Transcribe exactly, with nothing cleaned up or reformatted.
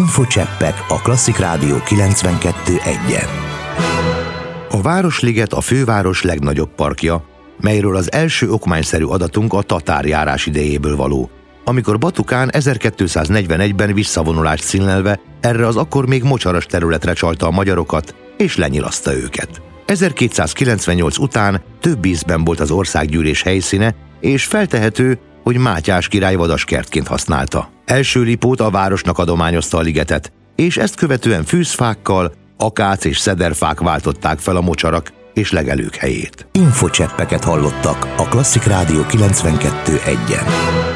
Infocseppek a Klasszik Rádió kilencvenkettő egyen. A Városliget a főváros legnagyobb parkja, melyről az első okmányszerű adatunk a tatárjárás idejéből való, amikor Batukán ezerkétszáznegyvenegyben visszavonulást színlelve erre az akkor még mocsaras területre csalta a magyarokat, és lenyilaszta őket. ezerkétszázkilencvennyolc után több ízben volt az országgyűlés helyszíne, és feltehető, hogy Mátyás király vadaskertként használta. Első Lipót a városnak adományozta a ligetet, és ezt követően fűzfákkal, akác és szederfák váltották fel a mocsarak és legelők helyét. Infocseppeket hallottak a Klasszik Rádió kilencvenkettő egyen.